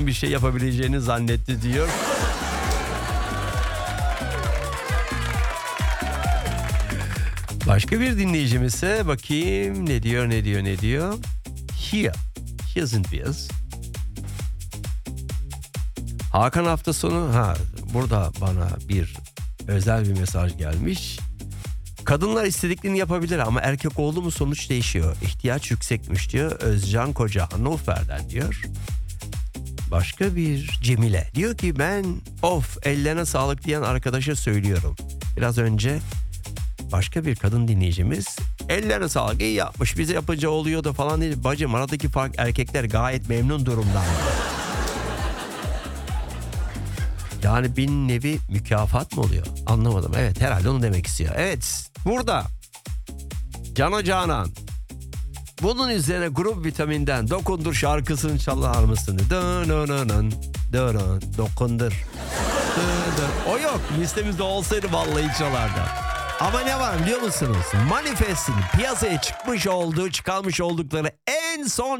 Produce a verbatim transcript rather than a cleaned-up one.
bir şey yapabileceğini zannetti diyor. Başka bir dinleyicimize bakayım ne diyor ne diyor ne diyor. Here, here's biz. Hakan hafta sonu ha burada bana bir özel bir mesaj gelmiş. Kadınlar istediklerini yapabilir ama erkek oldu mu sonuç değişiyor. İhtiyaç yüksekmiş diyor Özcan Koca Hannover'den diyor. Başka bir Cemile diyor ki ben of ellerine sağlık diyen arkadaşa söylüyorum. Biraz önce başka bir kadın dinleyicimiz ellerine sağlık iyi yapmış bize yapınca oluyordu falan değil. Bacım aradaki fark erkekler gayet memnun durumdan. Yani bir nevi mükafat mı oluyor? Anlamadım. Evet herhalde onu demek istiyor. Evet burada Cano Canan bunun üzerine Grup Vitamin'den Dokundur şarkısını çalar mısın? Dönönönön, dönön, dokundur. Dönön. O yok listemizde olsaydı vallahi çalardı. Ama ne var biliyor musunuz? Manifest'in piyasaya çıkmış olduğu, çıkarmış oldukları en son